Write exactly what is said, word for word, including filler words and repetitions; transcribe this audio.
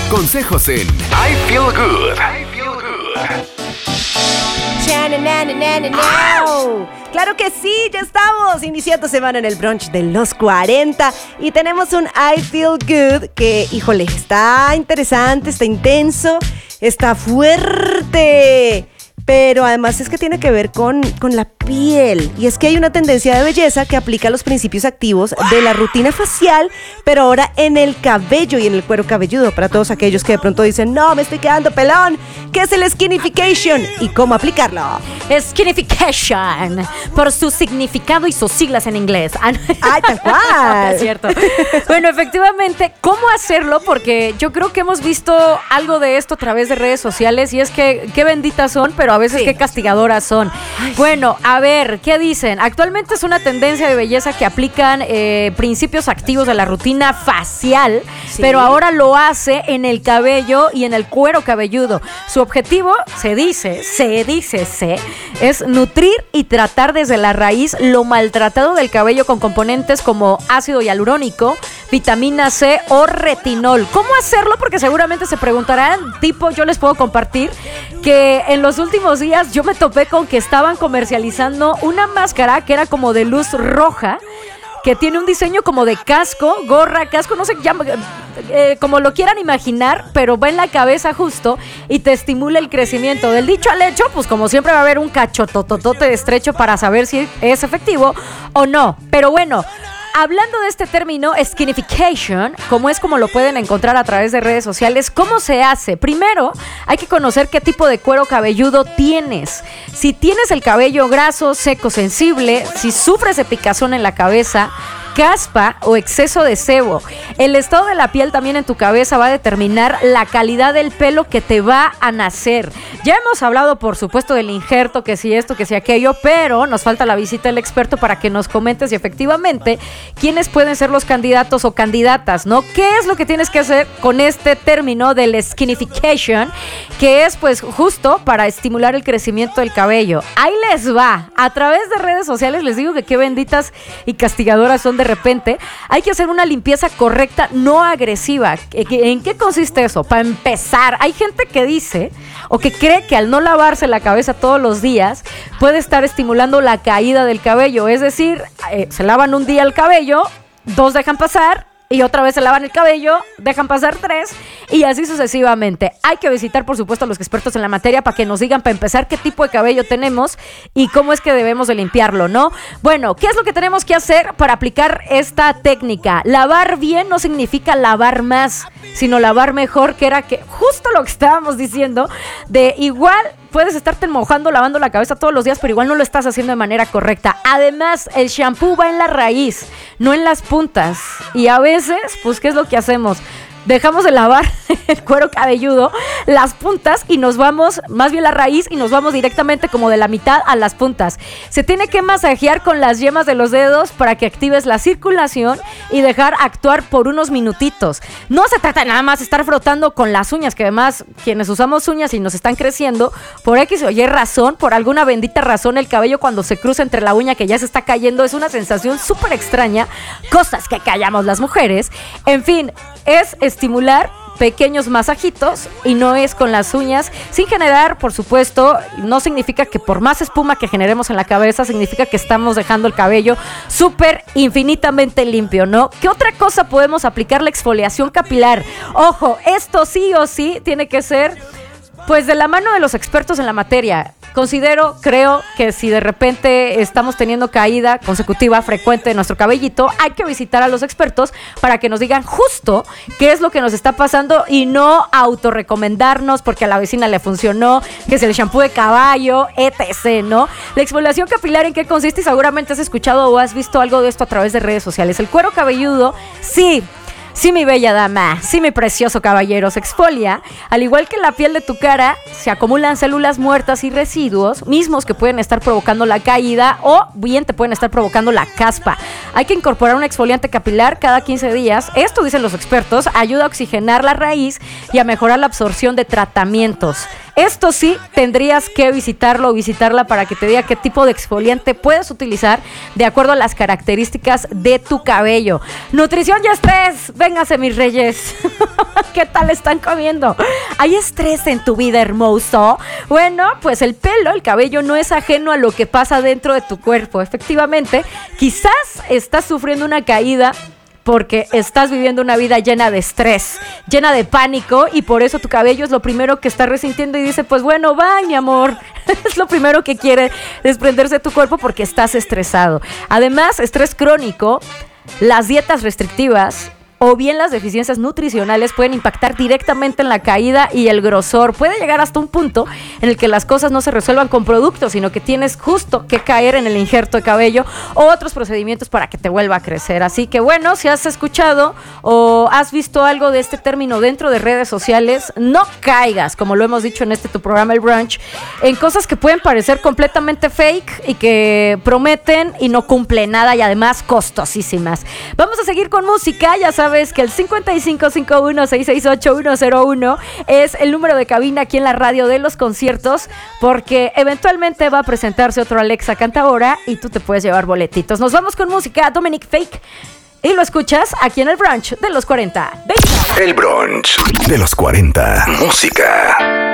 Consejos en I Feel Good. I Feel Good. Claro que sí, ya estamos iniciando semana en el brunch de los cuarenta y tenemos un I Feel Good que, híjole, está interesante, está intenso, está fuerte. Pero además es que tiene que ver con, con la piel. Y es que hay una tendencia de belleza que aplica los principios activos de la rutina facial, pero ahora en el cabello y en el cuero cabelludo. Para todos aquellos que de pronto dicen, no, me estoy quedando pelón. ¿Qué es el skinification? ¿Y cómo aplicarlo? Skinification, por su significado y sus siglas en inglés. ¡Ay, tal cual! Es cierto. Bueno, efectivamente, ¿cómo hacerlo? Porque yo creo que hemos visto algo de esto a través de redes sociales y es que qué benditas son, pero a veces sí, qué castigadoras son. Ay, bueno, a ver, ¿qué dicen? Actualmente es una tendencia de belleza que aplican eh, principios activos de la rutina facial, sí, pero ahora lo hace en el cabello y en el cuero cabelludo. Su objetivo, se dice, se dice, se, es nutrir y tratar desde la raíz lo maltratado del cabello con componentes como ácido hialurónico, vitamina C o retinol. ¿Cómo hacerlo? Porque seguramente se preguntarán, tipo, yo les puedo compartir que en los últimos días yo me topé con que estaban comercializando una máscara que era como de luz roja, que tiene un diseño como de casco, gorra, casco, no sé, llama, eh, como lo quieran imaginar, pero va en la cabeza justo y te estimula el crecimiento. Del dicho al hecho, pues como siempre va a haber un cachotototote de estrecho para saber si es efectivo o no. Pero bueno, hablando de este término, skinification, como es como lo pueden encontrar a través de redes sociales, ¿cómo se hace? Primero, hay que conocer qué tipo de cuero cabelludo tienes. Si tienes el cabello graso, seco, sensible, si sufres de picazón en la cabeza, caspa o exceso de sebo. El estado de la piel también en tu cabeza va a determinar la calidad del pelo que te va a nacer. Ya hemos hablado, por supuesto, del injerto, que si esto, que si aquello, pero nos falta la visita del experto para que nos comentes si efectivamente quiénes pueden ser los candidatos o candidatas, ¿no? ¿Qué es lo que tienes que hacer con este término del skinification? Que es, pues, justo para estimular el crecimiento del cabello. Ahí les va. A través de redes sociales les digo que qué benditas y castigadoras son de repente. Hay que hacer una limpieza correcta, no agresiva. ¿En qué consiste eso? Para empezar, hay gente que dice o que cree que al no lavarse la cabeza todos los días puede estar estimulando la caída del cabello. Es decir, eh, se lavan un día el cabello, dos dejan pasar y otra vez se lavan el cabello, dejan pasar tres y así sucesivamente. Hay que visitar, por supuesto, a los expertos en la materia para que nos digan, para empezar, qué tipo de cabello tenemos y cómo es que debemos de limpiarlo, ¿no? Bueno, ¿qué es lo que tenemos que hacer para aplicar esta técnica? Lavar bien no significa lavar más, sino lavar mejor, que era que justo lo que estábamos diciendo, de igual puedes estarte mojando, lavando la cabeza todos los días, pero igual no lo estás haciendo de manera correcta. Además, el shampoo va en la raíz, no en las puntas. Y a veces, pues, ¿qué es lo que hacemos? Dejamos de lavar el cuero cabelludo, las puntas, y nos vamos, más bien la raíz, y nos vamos directamente como de la mitad a las puntas. Se tiene que masajear con las yemas de los dedos para que actives la circulación y dejar actuar por unos minutitos. No se trata nada más de estar frotando con las uñas, que además quienes usamos uñas y nos están creciendo, por X o Y razón, por alguna bendita razón, el cabello cuando se cruza entre la uña que ya se está cayendo es una sensación súper extraña, cosas que callamos las mujeres. En fin, es estimular pequeños masajitos y no es con las uñas, sin generar, por supuesto, no significa que por más espuma que generemos en la cabeza, significa que estamos dejando el cabello súper infinitamente limpio, ¿no? ¿Qué otra cosa podemos aplicar? La exfoliación capilar. Ojo, esto sí o sí tiene que ser, pues, de la mano de los expertos en la materia. Considero, creo que si de repente estamos teniendo caída consecutiva frecuente de nuestro cabellito, hay que visitar a los expertos para que nos digan justo qué es lo que nos está pasando y no autorrecomendarnos porque a la vecina le funcionó, que es el shampoo de caballo, etcétera, ¿no? La exfoliación capilar, ¿en qué consiste? Y seguramente has escuchado o has visto algo de esto a través de redes sociales. El cuero cabelludo, sí, Sí, mi bella dama, sí, mi precioso caballero, se exfolia. Al igual que la piel de tu cara, se acumulan células muertas y residuos, mismos que pueden estar provocando la caída o bien te pueden estar provocando la caspa. Hay que incorporar un exfoliante capilar cada quince días. Esto, dicen los expertos, ayuda a oxigenar la raíz y a mejorar la absorción de tratamientos. Esto sí, tendrías que visitarlo o visitarla para que te diga qué tipo de exfoliante puedes utilizar de acuerdo a las características de tu cabello. Nutrición y estrés, véngase mis reyes. ¿Qué tal están comiendo? ¿Hay estrés en tu vida, hermoso? Bueno, pues el pelo, el cabello no es ajeno a lo que pasa dentro de tu cuerpo. Efectivamente, quizás estás sufriendo una caída porque estás viviendo una vida llena de estrés, llena de pánico, y por eso tu cabello es lo primero que está resintiendo y dice, pues bueno, va, mi amor. Es lo primero que quiere desprenderse de tu cuerpo porque estás estresado. Además, estrés crónico, las dietas restrictivas o bien las deficiencias nutricionales pueden impactar directamente en la caída y el grosor. Puede llegar hasta un punto en el que las cosas no se resuelvan con productos, sino que tienes justo que caer en el injerto de cabello o otros procedimientos para que te vuelva a crecer. Así que bueno, si has escuchado o has visto algo de este término dentro de redes sociales, no caigas, como lo hemos dicho en este tu programa El Brunch, en cosas que pueden parecer completamente fake y que prometen y no cumplen nada, y además costosísimas. Vamos a seguir con música. Ya sabes Sabes que el cincuenta y cinco cincuenta y uno sesenta y seis ochenta y uno cero uno es el número de cabina aquí en la radio de los conciertos, porque eventualmente va a presentarse otro Alexa Cantadora y tú te puedes llevar boletitos. Nos vamos con música, Dominic Fake, y lo escuchas aquí en el Brunch de los cuarenta. ¡Venga! El Brunch de los cuarenta. Música.